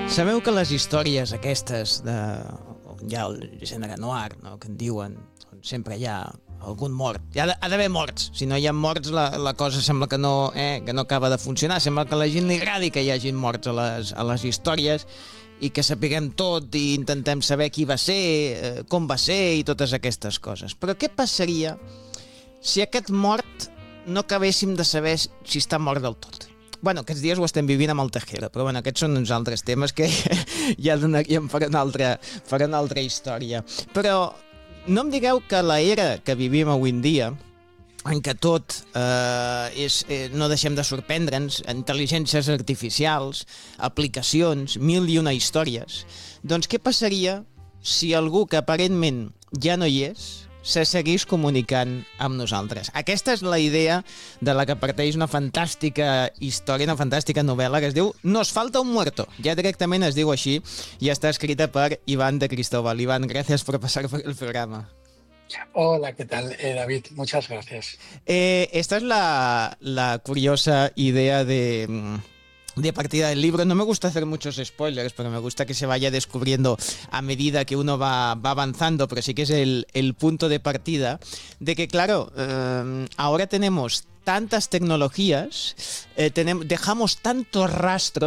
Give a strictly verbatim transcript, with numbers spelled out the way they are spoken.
Sabeu que les històries aquestes de... hi ha el gènere noir, no?, que en diuen, on sempre hi ha algun mort. Hi ha d'haver morts. Si no hi ha morts, la, la cosa sembla que no, eh, que no acaba de funcionar. Sembla que a la gent li agradi que hi hagin morts a les, a les històries i que sapiguem tot i intentem saber qui va ser, eh, com va ser i totes aquestes coses. Però què passaria si aquest mort no acabéssim de saber si està mort del tot? Bueno, aquests dies ho estem vivint amb el Tejero, però bueno, aquests són uns altres temes que ja donaríem per una altra, per una altra història. Però no em digueu que l'era que vivim avui en dia, en què tot eh, és, eh, no deixem de sorprendre'ns, intel·ligències artificials, aplicacions, mil i una històries, doncs què passaria si algú que aparentment ja no hi és se seguís comunicant amb nosaltres? Aquesta és la idea de la que parteix una fantàstica història, una fantàstica novel·la que es diu Nos falta un muerto. Ja directament es diu així i està escrita per Iván de Cristóbal. Iván, gracias por pasar por el programa. Hola, ¿qué tal, eh, David? Muchas gracias. Eh, esta es la, la curiosa idea de... de partida del libro. No me gusta hacer muchos spoilers, pero me gusta que se vaya descubriendo a medida que uno va, va avanzando, pero sí que es el, el punto de partida de que, claro, eh, ahora tenemos tantas tecnologías, eh, tenemos, dejamos tantos rastros